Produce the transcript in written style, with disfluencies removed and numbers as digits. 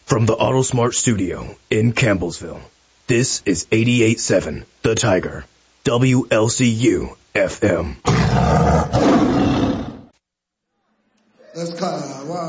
From the AutoSmart studio in Campbellsville, this is 88.7 The Tiger, WLCU FM. Let's cut.